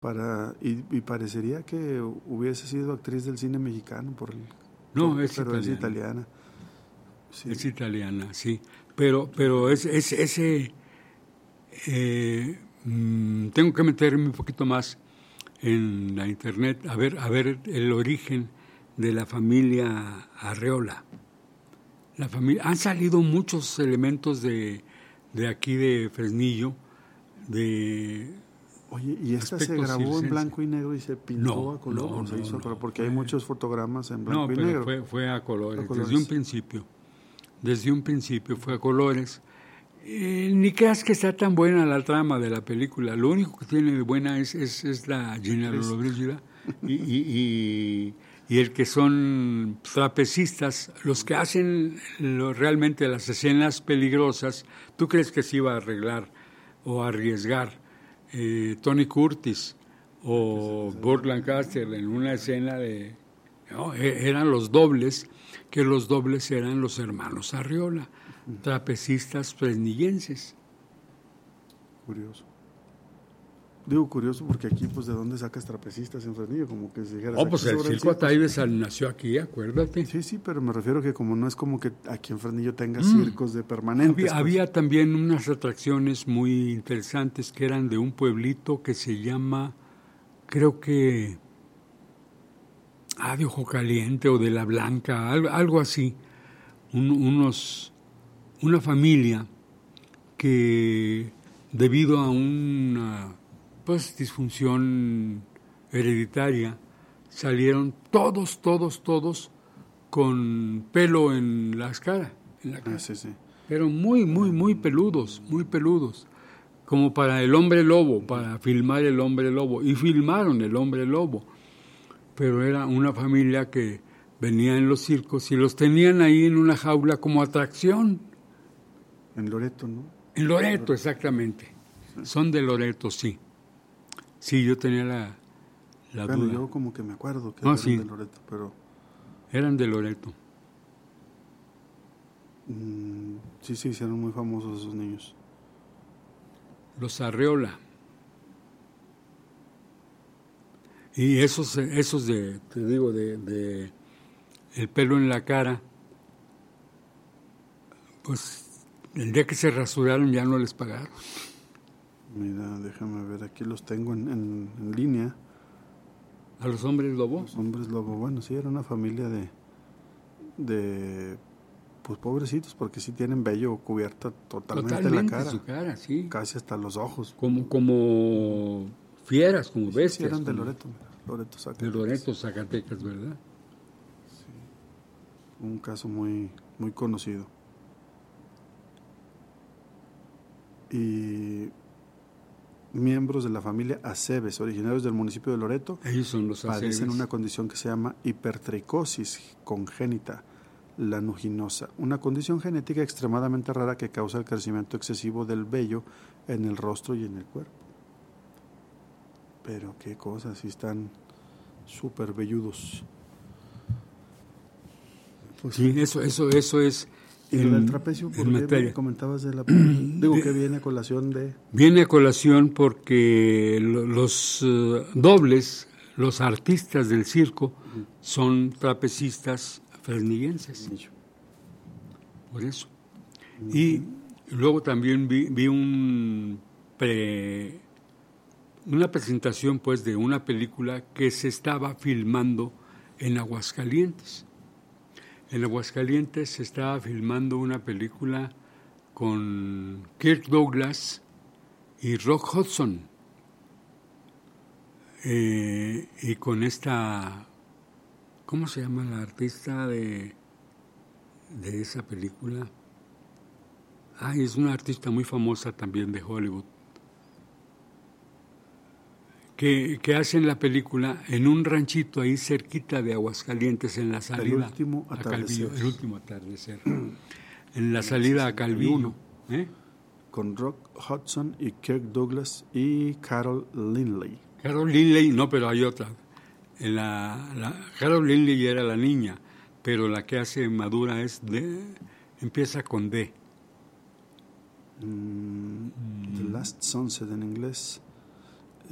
Y parecería que hubiese sido actriz del cine mexicano No, pero es italiana. Sí. Es italiana, sí. Pero ese tengo que meterme un poquito más en la internet a ver el origen de la familia Arreola. Han salido muchos elementos de aquí de Fresnillo, Oye, ¿y esta se grabó en blanco y negro y se pintó a color? ¿O se hizo a color? Porque hay muchos fotogramas en blanco y negro. No, fue a colores. Desde un principio fue a colores. Ni creas que está tan buena la trama de la película. Lo único que tiene de buena es la genealogía y el que son trapecistas, los que hacen realmente las escenas peligrosas. ¿Tú crees que se iba a arreglar o a arriesgar Tony Curtis o Burt Lancaster en una escena de... No, eran los dobles, que los dobles eran los hermanos Arreola, trapecistas fresnillenses. Curioso. Digo curioso porque aquí, pues, ¿de dónde sacas trapecistas en Fresnillo? Como que si dijeras... pues el circo Ataibes nació aquí, acuérdate. Sí, pero me refiero que como no es como que aquí en Fresnillo tenga circos de permanentes. Había también unas atracciones muy interesantes que eran de un pueblito que se llama, creo que... de Ojo Caliente o de La Blanca, algo así. Una familia que debido a una disfunción hereditaria salieron todos con pelo en la cara. Sí. Pero muy peludos, como para el hombre lobo, para filmar el hombre lobo, y filmaron el hombre lobo. Pero era una familia que venía en los circos y los tenían ahí en una jaula como atracción. En Loreto, ¿no? En Loreto, exactamente. Sí. Son de Loreto, sí. Sí, yo tenía la duda. Yo como que me acuerdo que eran de Loreto, pero... Eran de Loreto. Sí, se hicieron muy famosos esos niños. Los Arreola. Y esos de el pelo en la cara, pues el día que se rasuraron ya no les pagaron. Mira, déjame ver, aquí los tengo en línea. ¿A los hombres lobo? Los hombres lobo, bueno, sí, era una familia de pues pobrecitos, porque sí tienen vello cubierta totalmente la cara. Su cara, sí. Casi hasta los ojos. Como fieras, como bestias. Sí, eran de Loreto, Zacatecas. De Loreto, Zacatecas, ¿verdad? Sí. Un caso muy, muy conocido. Y miembros de la familia Aceves, originarios del municipio de Loreto, ellos son los Aceves. Padecen una condición que se llama hipertricosis congénita lanuginosa, una condición genética extremadamente rara que causa el crecimiento excesivo del vello en el rostro y en el cuerpo. Pero qué cosas, si están súper velludos. Pues sí, eso es. Y lo del trapecio, ¿por qué me comentabas de la... Digo que viene a colación de... Viene a colación porque los dobles, los artistas del circo, son trapecistas fresnillenses. Por eso. Y luego también vi una presentación, pues, de una película que se estaba filmando en Aguascalientes. En Aguascalientes se estaba filmando una película con Kirk Douglas y Rock Hudson. Y con esta... ¿Cómo se llama la artista de esa película? Es una artista muy famosa también de Hollywood. Que hacen la película en un ranchito ahí cerquita de Aguascalientes, en la salida a Calvillo. El último atardecer. En la salida a Calvillo. Con Rock Hudson y Kirk Douglas y Carol Lindley. Carol Lindley, no, pero hay otra. Carol Lindley era la niña, pero la que hace madura empieza con D. The Last Sunset en inglés.